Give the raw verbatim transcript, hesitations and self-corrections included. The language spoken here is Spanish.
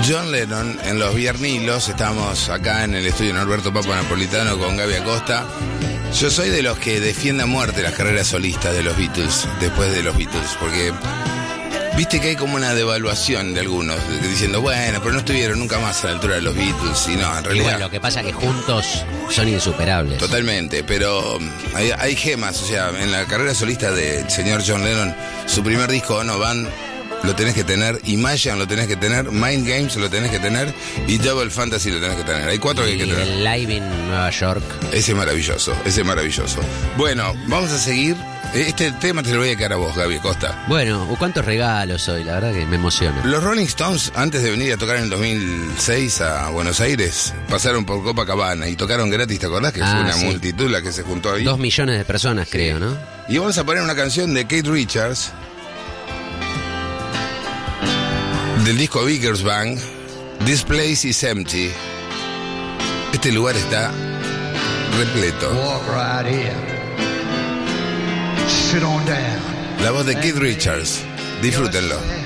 John Lennon en los Viernilos. Estamos acá en el estudio Norberto Papa Napolitano con Gaby Acosta. Yo soy de los que defiende a muerte las carreras solistas de los Beatles, después de los Beatles, porque viste que hay como una devaluación de algunos, diciendo, bueno, pero no estuvieron nunca más a la altura de los Beatles, y no, en realidad... Y bueno, lo que pasa es que juntos son insuperables. Totalmente, pero hay, hay gemas, o sea, en la carrera solista del señor John Lennon, su primer disco, No Van, lo tenés que tener, Imagine lo tenés que tener, Mind Games lo tenés que tener, y Double Fantasy lo tenés que tener. Hay cuatro que hay que tener. El Live en Nueva York. Ese es maravilloso, ese es maravilloso. Bueno, vamos a seguir. Este tema te lo voy a quedar a vos, Gaby Acosta. Bueno, cuántos regalos hoy, la verdad que me emociona. Los Rolling Stones, antes de venir a tocar en el dos mil seis a Buenos Aires, pasaron por Copacabana y tocaron gratis, ¿te acordás? Que Ah, fue una sí. multitud la que se juntó ahí. Dos millones de personas, creo, ¿no? Y vamos a poner una canción de Keith Richards, del disco Vickers Band, This Place is Empty. Este lugar está repleto. Walk right in. Sit on down. La voz de Keith Richards. Disfrútenlo.